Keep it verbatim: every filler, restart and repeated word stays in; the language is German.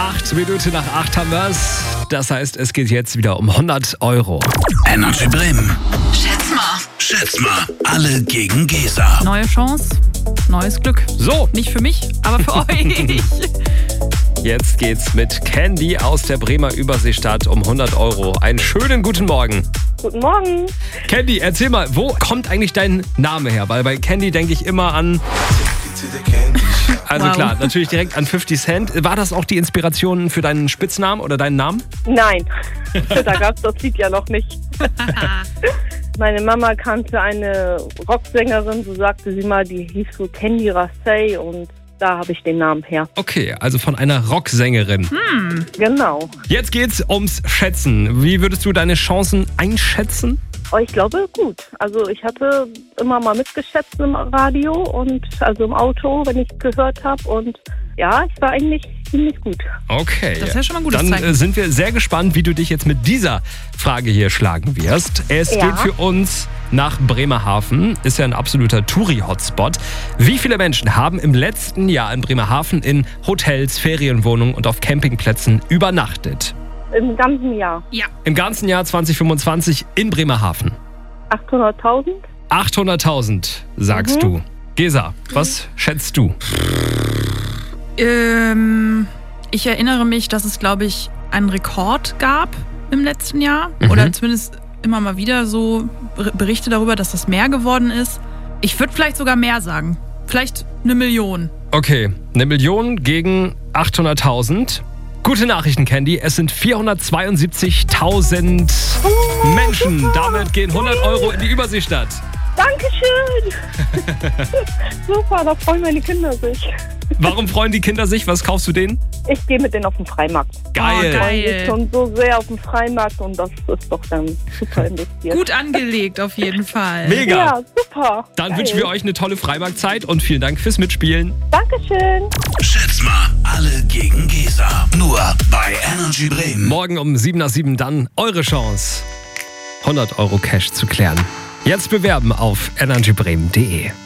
Acht Minuten nach acht haben wir's. Das heißt, es geht jetzt wieder um hundert Euro. Energy Bremen. Schätz mal. Schätz mal. Alle gegen Gesa. Neue Chance, neues Glück. So, Nicht für mich, aber für euch. jetzt geht's mit Candy aus der Bremer Überseestadt um hundert Euro. Einen schönen guten Morgen. Guten Morgen. Candy, erzähl mal, wo kommt eigentlich dein Name her? Weil bei Candy denke ich immer an... Also Wow. klar, natürlich direkt an fifty Cent. War das auch die Inspiration für deinen Spitznamen oder deinen Namen? Nein, da gab es das Lied ja noch nicht. Meine Mama kannte eine Rocksängerin, so sagte sie mal, die hieß so Candy Rassay und da habe ich den Namen her. Okay, also von einer Rocksängerin. Genau. Jetzt geht's ums Schätzen. Wie würdest du deine Chancen einschätzen? Oh, ich glaube gut. Also ich hatte immer mal mitgeschätzt im Radio und also im Auto, wenn ich gehört habe und ja, ich war eigentlich ziemlich gut. Okay. Das ist ja schon mal ein gutes Dann Zeichen. äh, sind wir sehr gespannt, wie du dich jetzt mit dieser Frage hier schlagen wirst. Es Ja. geht für uns nach Bremerhaven. Ist ja ein absoluter Touri-Hotspot. Wie viele Menschen haben im letzten Jahr in Bremerhaven in Hotels, Ferienwohnungen und auf Campingplätzen übernachtet? Im ganzen Jahr. Ja. Im ganzen Jahr zwanzig fünfundzwanzig in Bremerhaven. achthunderttausend? achthunderttausend, sagst Mhm. du. Gesa, was schätzt du? Ähm, ich erinnere mich, dass es, glaube ich, einen Rekord gab im letzten Jahr. Mhm. Oder zumindest immer mal wieder so Ber- Berichte darüber, dass das mehr geworden ist. Ich würde vielleicht sogar mehr sagen. Vielleicht eine Million. Okay, eine Million gegen achthunderttausend. Gute Nachrichten, Candy. Es sind vierhundertzweiundsiebzigtausend Menschen. Damit gehen hundert Euro in die Überseestadt. Dankeschön! Super, da freuen meine Kinder sich. Warum freuen die Kinder sich? Was kaufst du denen? Ich gehe mit denen auf den Freimarkt. Geil. Oh, geil. Ich bin schon so sehr auf dem Freimarkt und das ist doch dann super investiert. Gut angelegt auf jeden Fall. Mega. Ja, super. Dann Geil. wünschen wir euch eine tolle Freimarktzeit und vielen Dank fürs Mitspielen. Dankeschön. Schätz mal. Alle gegen Gesa. Nur bei Energy Bremen. Morgen um sieben nach sieben dann eure Chance, hundert Euro Cash zu klären. Jetzt bewerben auf energy bremen punkt de.